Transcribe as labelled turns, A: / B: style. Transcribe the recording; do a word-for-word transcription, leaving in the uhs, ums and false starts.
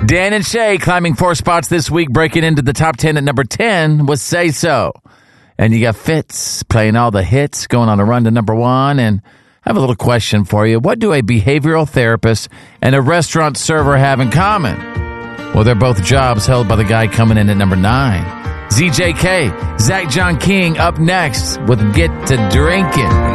A: Dan and Shay climbing four spots this week, breaking into the top ten at number ten was Say So. And you got Fitz playing all the hits, going on a run to number one. And I have a little question for you. What do a behavioral therapist and a restaurant server have in common? Well, they're both jobs held by the guy coming in at number nine. Z J K, Zach John King up next with Get to Drinking.